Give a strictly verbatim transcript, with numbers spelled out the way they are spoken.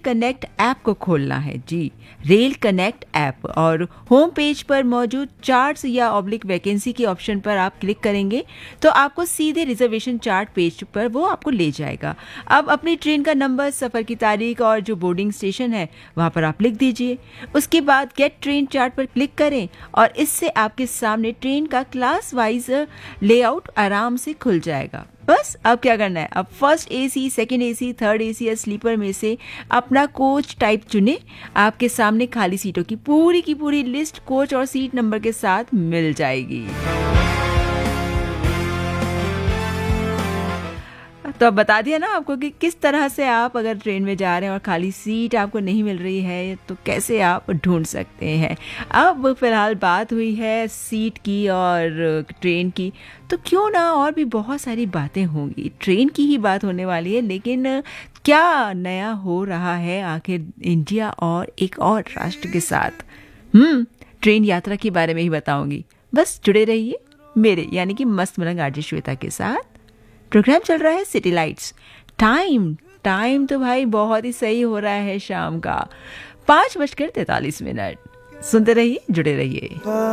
Connect app को खोलना है। जी, रेल कनेक्ट ऐप, और होम पेज पर मौजूद चार्ट्स या ऑब्लिक वैकेंसी के ऑप्शन पर आप क्लिक करेंगे तो आपको सीधे रिजर्वेशन चार्ट पेज पर वो आपको ले जाएगा। अब अपनी ट्रेन का नंबर, सफ़र की तारीख और जो बोर्डिंग स्टेशन है वहाँ पर आप लिख दीजिए। उसके बाद गेट ट्रेन चार्ट पर क्लिक करें और इससे आपके सामने ट्रेन का क्लास वाइज लेआउट आराम से खुल जाएगा। बस अब क्या करना है, अब first AC, second AC, third AC या स्लीपर में से अपना कोच टाइप चुने। आपके सामने खाली सीटों की पूरी की पूरी लिस्ट कोच और सीट नंबर के साथ मिल जाएगी। तो अब बता दिया ना आपको कि किस तरह से आप अगर ट्रेन में जा रहे हैं और खाली सीट आपको नहीं मिल रही है तो कैसे आप ढूंढ सकते हैं। अब फिलहाल बात हुई है सीट की और ट्रेन की, तो क्यों ना और भी बहुत सारी बातें होंगी। ट्रेन की ही बात होने वाली है, लेकिन क्या नया हो रहा है आखिर इंडिया और एक और राष्ट्र के साथ, हम्म ट्रेन यात्रा के बारे में ही बताऊंगी। बस जुड़े रहिए मेरे यानी कि मस्त मलंग आरजे श्वेता के साथ। प्रोग्राम चल रहा है सिटी लाइट्स। टाइम टाइम तो भाई बहुत ही सही हो रहा है, शाम का पाँच बजकर तैतालीस मिनट। सुनते रहिए, जुड़े रहिए।